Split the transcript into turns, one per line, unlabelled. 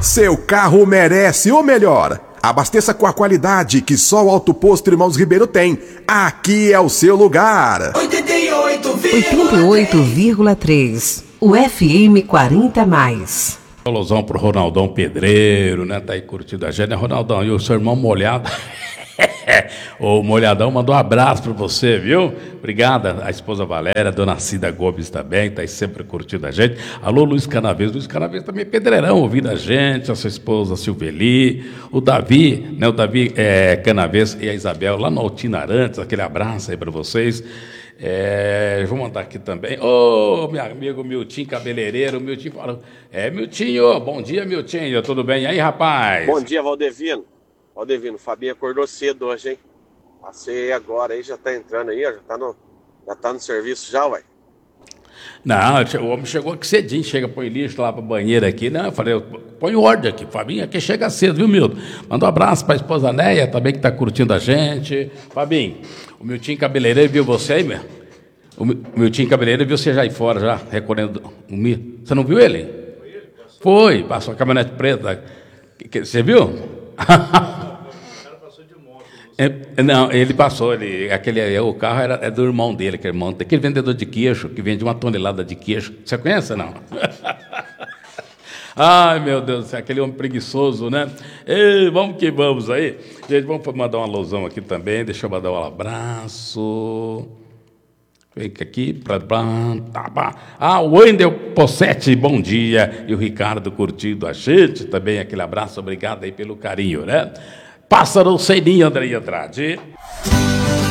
Seu carro merece o melhor. Abasteça com a qualidade que só o Auto Posto Irmãos Ribeiro tem. Aqui é o seu lugar.
88,3. O FM 40+.
Alusão pro Ronaldão Pedreiro, né? Tá aí curtindo a gente, né, Ronaldão? E o seu irmão Molhado. O Molhadão mandou um abraço para você, viu? Obrigada, a esposa Valéria, a dona Cida Gomes também, tá aí sempre curtindo a gente. Alô, Luiz Canavês também é pedreirão, ouvindo a gente, a sua esposa Silveli, o Davi, né? O Davi Canavês e a Isabel, lá no Altina Arantes, aquele abraço aí para vocês. Vou mandar aqui também. Ô, meu amigo Miltinho Cabeleireiro, Miltinho falou. Miltinho, bom dia, Miltinho, tudo bem? E aí, rapaz?
Bom dia, Valdevino. Valdevino, o Fabinho acordou cedo hoje, hein? Passei agora aí, já tá entrando aí, ó, já tá no serviço já, ué.
Não, o homem chegou aqui cedinho, põe lixo lá pra banheiro aqui, né? Eu falei, põe ordem aqui, Fabinho aqui chega cedo, viu, Milton? Manda um abraço pra esposa Néia também, que tá curtindo a gente. Fabinho, o Miltinho Cabeleireiro viu você aí, meu? O Miltinho Cabeleireiro viu você já aí fora, já, recolhendo o milho. Você não viu ele? Foi, passou a caminhonete preta. Você viu? Não, ele passou, o carro é do irmão dele, aquele vendedor de queijo, que vende 1 tonelada de queijo. Você conhece, não? Ai, meu Deus do céu, aquele homem preguiçoso, né? Ei, vamos que vamos aí. Gente, vamos mandar uma alusão aqui também, deixa eu mandar um abraço. Vem aqui, o Wendel Possetti, bom dia. E o Ricardo curtindo a gente também, aquele abraço, obrigado aí pelo carinho, né? Pássaro sem ninho, André Andrade.